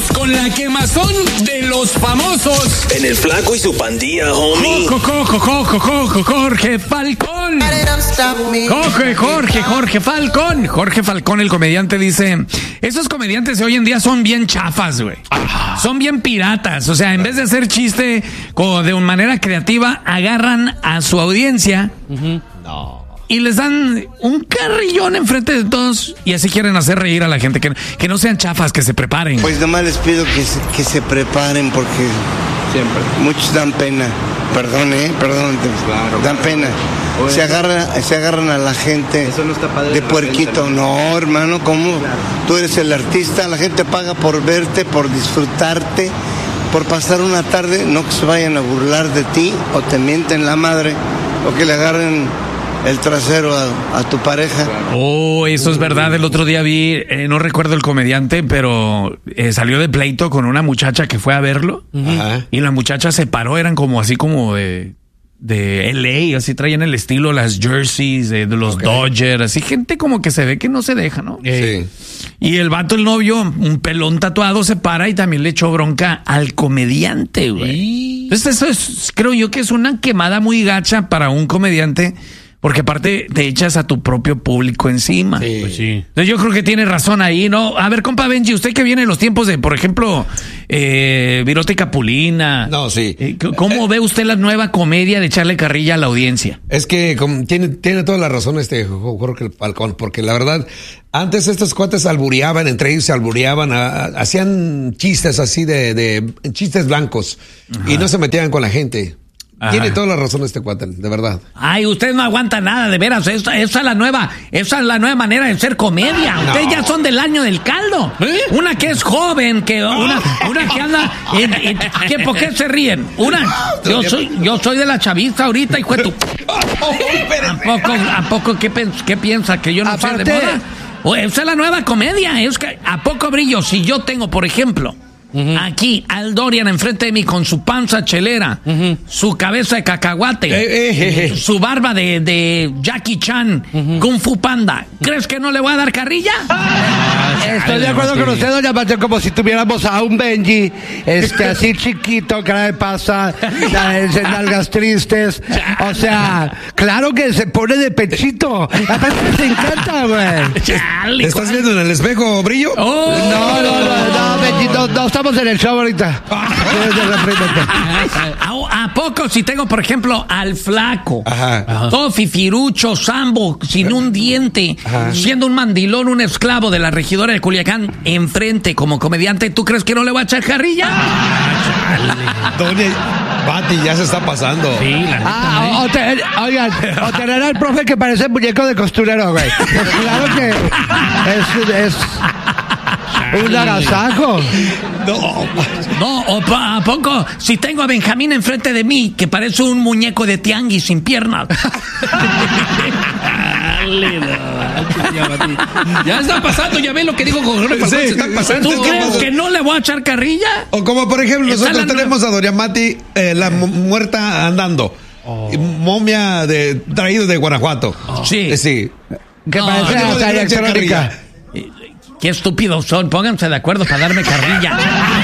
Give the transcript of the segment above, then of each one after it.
con la quemazón de los famosos. En el Flaco y su pandilla, homie. Jorge Falcón. Jorge Falcón. Jorge Falcón, el comediante, dice: esos comediantes de hoy en día son bien chafas, güey. Son bien piratas. O sea, en vez de hacer chiste de una manera creativa, agarran a su audiencia. Y les dan un carrillón enfrente de todos y así quieren hacer reír a la gente. Que no sean chafas, que se preparen. Pues nomás les pido que se preparen porque siempre muchos dan pena. Perdón, claro, dan pena. Se agarran a la gente de puerquito. No, hermano, ¿cómo? Claro. Tú eres el artista, la gente paga por verte, por disfrutarte, por pasar una tarde. No que se vayan a burlar de ti o te mienten la madre o que le agarren el trasero a tu pareja. Oh, eso es verdad. El otro día vi, no recuerdo el comediante, pero salió de pleito con una muchacha que fue a verlo. Y la muchacha se paró, eran como así como de LA, así traían el estilo, las jerseys de los Dodgers, así gente como que se ve que no se deja, ¿no? Sí. Y el vato, el novio, un pelón tatuado, se para y también le echó bronca al comediante, güey. Entonces eso creo yo que es una quemada muy gacha para un comediante. Porque aparte te echas a tu propio público encima. Sí. Pues sí. Entonces yo creo que tiene razón ahí, ¿no? A ver, compa Benji, usted que viene en los tiempos de, por ejemplo, Virote y Capulina. No, sí. ¿Cómo ve usted la nueva comedia de echarle carrilla a la audiencia? Es que tiene toda la razón Jorge Falcón, porque la verdad, antes estos cuates albureaban, entre ellos se albureaban, hacían chistes así de chistes blancos. Ajá. Y no se metían con la gente. Ajá. Tiene toda la razón este cuate, de verdad. Ay, usted no aguanta nada, de veras. Esa es la nueva manera de ser comedia. No. Ustedes ya son del año del caldo. Una que es joven, una que anda. ¿Por qué se ríen? Yo soy de la chavista ahorita, hijo de tu. ¿A poco qué piensa? ¿Que yo no soy de moda? Esa es la nueva comedia. ¿A poco brillo? Si yo tengo, por ejemplo, aquí Al Dorian enfrente de mí con su panza chelera, su cabeza de cacahuate, su barba de Jackie Chan, Kung Fu Panda, ¿crees que no le voy a dar carrilla? Estoy de acuerdo con usted, doña Pache, como si tuviéramos a un Benji, así chiquito, cara de pasa, nalgas tristes. O sea, claro que se pone de pechito. Aparte te encanta, güey. ¿Estás viendo en el espejo, Brillo? No, Benji, no estamos en el show ahorita. ¿A poco si tengo, por ejemplo, al Flaco? Ajá. Todo fifirucho, sambo, sin un diente, siendo un mandilón, un esclavo de la regidora de Culiacán, enfrente como comediante, ¿tú crees que no le va a echar carrilla? Doña Pati, ya se está pasando. Sí, o tener al profe que parece muñeco de costurero, güey. Claro que es un agasajo. ¿A poco? Si tengo a Benjamín enfrente de mí, que parece un muñeco de tianguis sin piernas. Ya está pasando, ya ven lo que digo con Jorge Falcón, se está pasando. ¿Tú crees que no le voy a echar carrilla? O como por ejemplo, nosotros tenemos a Doña Mati, la muerta andando. Momia traído de Guanajuato. Sí. Sí. Que parece hasta electrónica. Qué estúpidos son, pónganse de acuerdo para darme carrilla.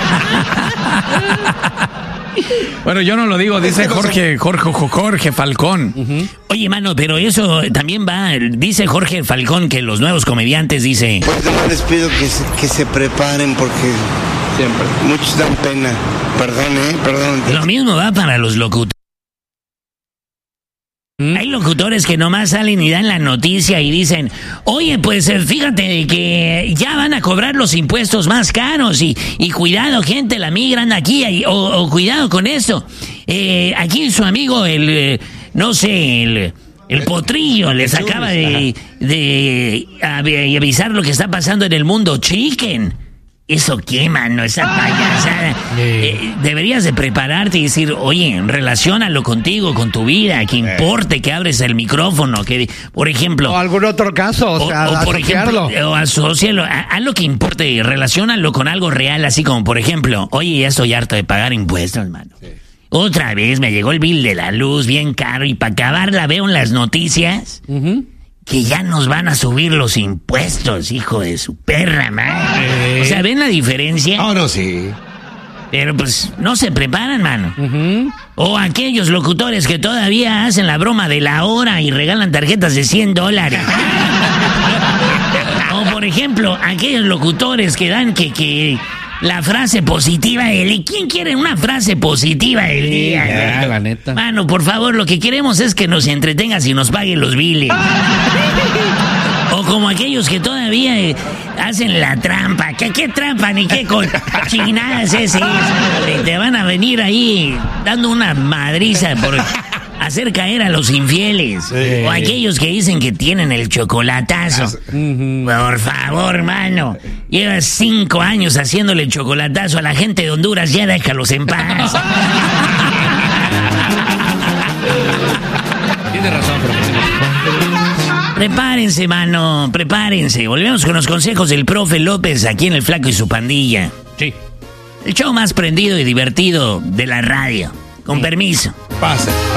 Bueno, yo no lo digo, dice Jorge Falcón. Oye, mano, pero eso también va, dice Jorge Falcón que los nuevos comediantes, dice... Pues no les pido que se preparen porque siempre muchos dan pena. Perdón. Lo mismo va para los locutores. Hay locutores que nomás salen y dan la noticia y dicen, oye, pues fíjate que ya van a cobrar los impuestos más caros y cuidado, gente, la migran aquí, o cuidado con esto. Aquí su amigo, el Potrillo les acaba de avisar lo que está pasando en el mundo chicken. Eso qué, mano, esa payasada. Deberías de prepararte y decir, oye, relaciónalo contigo, con tu vida, que importe que abres el micrófono, que, por ejemplo... O algún otro caso, o por ejemplo, o asócialo, haz lo que importe, relaciónalo con algo real, así como, por ejemplo, oye, ya estoy harto de pagar impuestos, mano. Sí. Otra vez me llegó el bill de la luz bien caro y para acabarla veo en las noticias... que ya nos van a subir los impuestos, hijo de su perra, madre. O sea, ¿ven la diferencia? Oh, no, sí. Pero pues no se preparan, mano. O aquellos locutores que todavía hacen la broma de la hora y regalan tarjetas de $100. O por ejemplo, aquellos locutores que dan que la frase positiva del día. ¿Quién quiere una frase positiva del día? Ya, la neta. Mano, por favor, lo que queremos es que nos entretengas y nos paguen los biles. O como aquellos que todavía hacen la trampa. ¿Qué trampa ni qué cochinadas es eso? Te van a venir ahí dando una madriza por hacer caer a los infieles. Sí. O aquellos que dicen que tienen el chocolatazo. Por favor, mano. Llevas 5 años haciéndole el chocolatazo a la gente de Honduras. Ya déjalos en paz. Tienes razón, profesor. Prepárense, mano, prepárense. Volvemos con los consejos del profe López aquí en El Flaco y su Pandilla. Sí. El show más prendido y divertido de la radio. Con permiso. Pase.